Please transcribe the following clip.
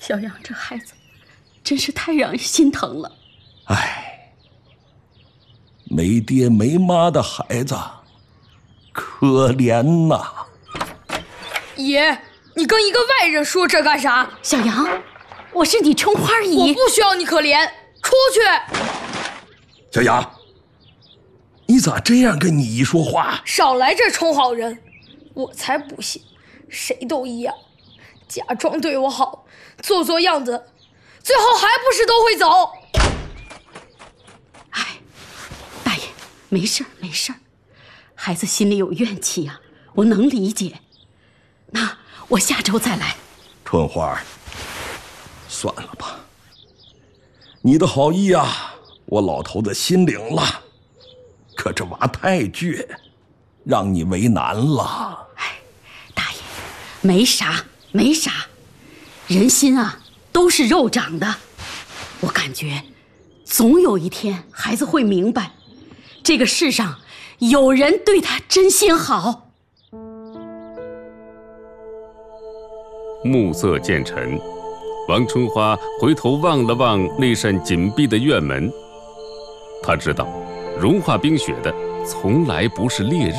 小杨这孩子真是太让人心疼了。 哎，没爹没妈的孩子，可怜呐！ 爷，你跟一个外人说这干啥？ 小杨，我是你春花姨， 我不需要你可怜，出去！ 小杨，你咋这样跟你姨说话？ 少来这充好人，我才不信，谁都一样，假装对我好，做做样子，最后还不是都会走。 哎，大爷，没事儿没事儿，孩子心里有怨气呀，我能理解。那我下周再来。 春花，算了吧，你的好意啊，我老头子心领了，可这娃太倔，让你为难了。 哎，大爷，没啥没啥，人心啊都是肉长的，我感觉总有一天孩子会明白，这个世上有人对他真心好。 暮色渐沉，王春花回头望了望那扇紧闭的院门，她知道融化冰雪的从来不是烈日。